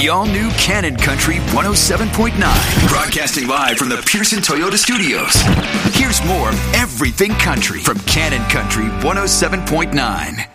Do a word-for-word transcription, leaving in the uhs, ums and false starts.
The all-new Cannon Country one oh seven point nine. Broadcasting live from the Pearson Toyota Studios. Here's more of everything country from Cannon Country one oh seven point nine.